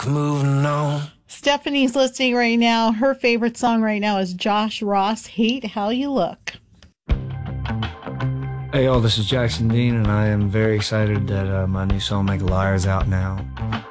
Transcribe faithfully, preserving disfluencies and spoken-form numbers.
moving on. Stephanie's listening right now. Her favorite song right now is Josh Ross, Hate How You Look. Hey, y'all, this is Jackson Dean, and I am very excited that uh, my new song, Make a Liar, is out now.